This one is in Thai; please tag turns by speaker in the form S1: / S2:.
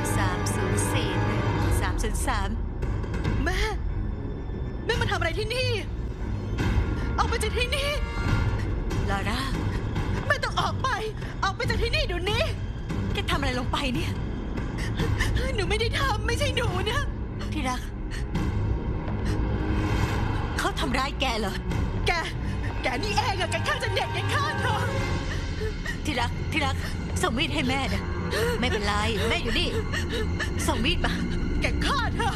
S1: 304-303แม่มาทำอะไรที่นี่ออกไปจากที่นี่
S2: ลาร่า
S1: แม่ต้องออกไปจากที่นี่เดี๋ยวนี้
S2: แกทำอะไรลงไปเนี่ย
S1: หนูไม่ได้ทำไม่ใช่หนูนะ
S2: ที่รักเขาทำร้ายแกเหรอ
S1: แกนี่เองอะแกฆ่าจันเด็กแกฆ่าเธอ
S2: ที่รักส่งมีดให้แม่นะไม่เป็นไรแม่อยู่นี่ส่งมีดมา
S1: แกฆ่าเธอ